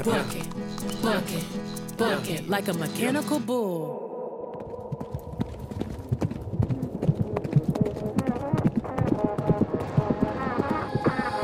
Book it, book it, book it like a mechanical bull.